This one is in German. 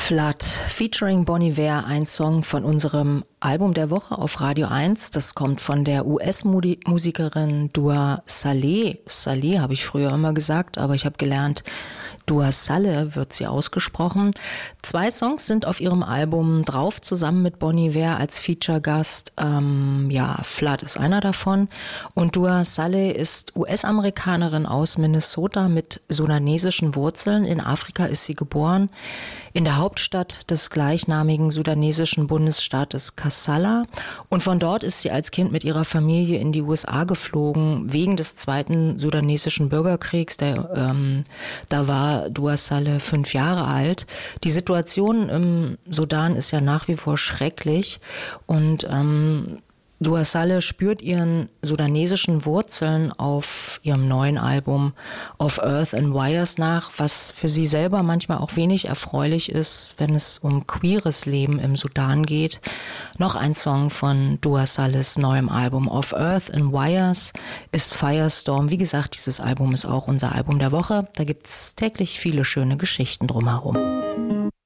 Flood featuring Bon Iver, ein Song von unserem Album der Woche auf Radio 1. Das kommt von der US-Musikerin Dua Saleh. Saleh habe ich früher immer gesagt, aber ich habe gelernt, Dua Saleh wird sie ausgesprochen. 2 Songs sind auf ihrem Album drauf, zusammen mit Bon Iver als Feature-Gast. Flood ist einer davon. Und Dua Saleh ist US-Amerikanerin aus Minnesota mit sudanesischen Wurzeln. In Afrika ist sie geboren, in der Hauptstadt des gleichnamigen sudanesischen Bundesstaates Kassala. Und von dort ist sie als Kind mit ihrer Familie in die USA geflogen, wegen des zweiten sudanesischen Bürgerkriegs. Da war Dua Saleh 5 Jahre alt. Die Situation im Sudan ist ja nach wie vor schrecklich und Dua Saleh spürt ihren sudanesischen Wurzeln auf ihrem neuen Album Of Earth and Wires nach, was für sie selber manchmal auch wenig erfreulich ist, wenn es um queeres Leben im Sudan geht. Noch ein Song von Dua Salehs neuem Album Of Earth and Wires ist Firestorm. Wie gesagt, dieses Album ist auch unser Album der Woche. Da gibt's täglich viele schöne Geschichten drumherum.